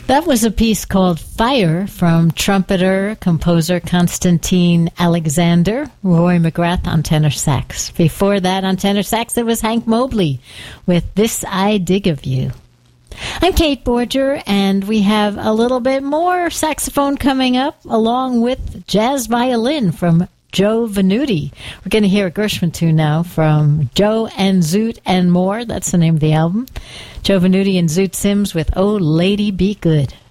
That was a piece called Fire from trumpeter, composer Constantine Alexander, Roy McGrath on tenor sax. Before that, on tenor sax, it was Hank Mobley with This I Dig of You. I'm Kate Borger, and we have a little bit more saxophone coming up, along with jazz violin from Joe Venuti. We're going to hear a Gershwin tune now from Joe and Zoot and More. That's the name of the album. Joe Venuti and Zoot Sims with Oh Lady Be Good.